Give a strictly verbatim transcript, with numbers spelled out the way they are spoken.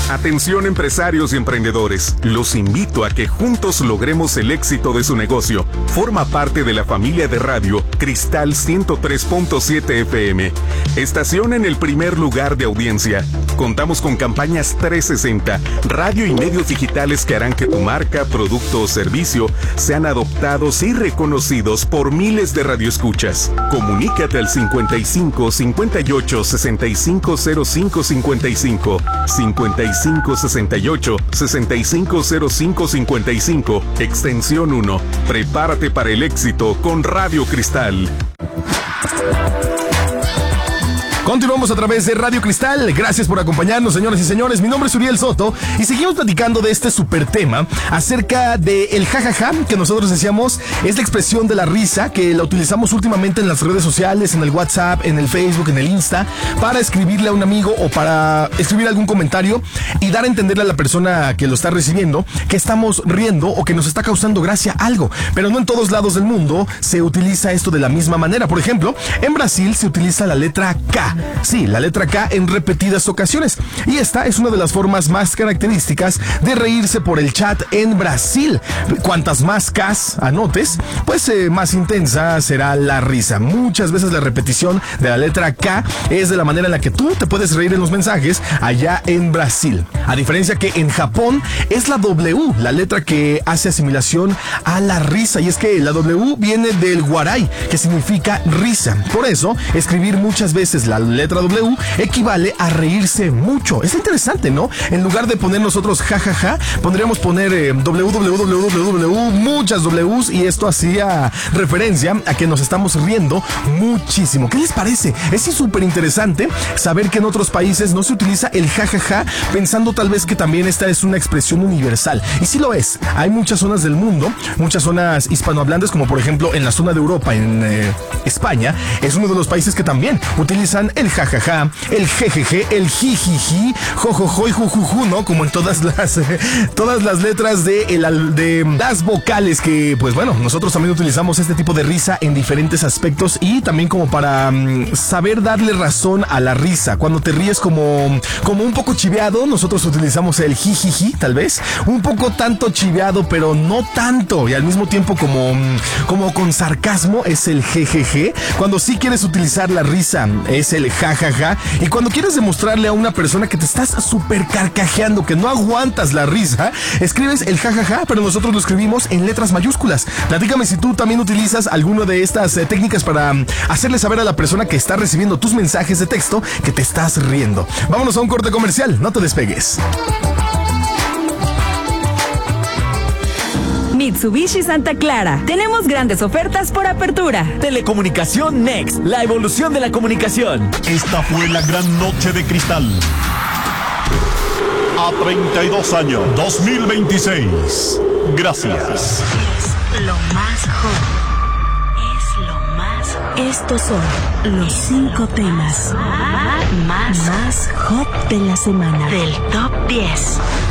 Atención empresarios y emprendedores, los invito a que juntos logremos el éxito de su negocio. Forma parte de la familia de radio Cristal ciento tres punto siete F M, estación en el primer lugar de audiencia. Contamos con campañas trescientos sesenta, radio y medios digitales que harán que tu marca, producto o servicio sean adoptados y reconocidos por miles de radioescuchas. Comunícate al cincuenta y cinco, cincuenta y ocho, sesenta y cinco cero cinco cincuenta y cinco, cincuenta y cinco, sesenta y ocho, sesenta y cinco cero cinco cincuenta y cinco, extensión uno. Prepárate para el éxito con Radio Cristal. Continuamos a través de Radio Cristal. Gracias por acompañarnos, señoras y señores. Mi nombre es Uriel Soto y seguimos platicando de este super tema acerca de el jajaja, que nosotros decíamos es la expresión de la risa, que la utilizamos últimamente en las redes sociales, en el WhatsApp, en el Facebook, en el Insta, para escribirle a un amigo o para escribir algún comentario y dar a entenderle a la persona que lo está recibiendo que estamos riendo o que nos está causando gracia algo. Pero no en todos lados del mundo se utiliza esto de la misma manera. Por ejemplo, en Brasil se utiliza la letra K. Sí, la letra K en repetidas ocasiones. Y esta es una de las formas más características de reírse por el chat en Brasil. Cuantas más Ks anotes, pues eh, más intensa será la risa. Muchas veces la repetición de la letra K es de la manera en la que tú te puedes reír en los mensajes allá en Brasil. A diferencia que en Japón es la W, la letra que hace asimilación a la risa. Y es que la W viene del warai, que significa risa. Por eso, escribir muchas veces la letra W equivale a reírse mucho. Es interesante, ¿no? En lugar de poner nosotros jajaja, podríamos poner eh, www, muchas Ws, y esto hacía referencia a que nos estamos riendo muchísimo. ¿Qué les parece? Es súper interesante saber que en otros países no se utiliza el jajaja, pensando tal vez que también esta es una expresión universal. Y sí lo es. Hay muchas zonas del mundo, muchas zonas hispanohablantes, como por ejemplo en la zona de Europa, en eh, España, es uno de los países que también utilizan el jajaja, el jejeje, el jijiji, jojojo y jujuju, ¿no? Como en todas las eh, todas las letras de, el, de las vocales, que pues bueno, nosotros también utilizamos este tipo de risa en diferentes aspectos y también como para um, saber darle razón a la risa. Cuando te ríes como, como un poco chiveado, nosotros utilizamos el jijiji, tal vez, un poco tanto chiveado, pero no tanto, y al mismo tiempo como, como con sarcasmo es el jejeje. Cuando sí quieres utilizar la risa es el jajaja, y cuando quieres demostrarle a una persona que te estás súper carcajeando, que no aguantas la risa, escribes el jajaja, pero nosotros lo escribimos en letras mayúsculas. Platícame si tú también utilizas alguna de estas eh, técnicas para um, hacerle saber a la persona que está recibiendo tus mensajes de texto que te estás riendo. Vámonos a un corte comercial, no te despegues. Mitsubishi Santa Clara. Tenemos grandes ofertas por apertura. Telecomunicación Next, la evolución de la comunicación. Esta fue la gran noche de Cristal. A treinta y dos años, dos mil veintiséis. Gracias. Es lo más hot. Es lo más hot. Estos son los cinco temas más, más hot de la semana. Del top diez.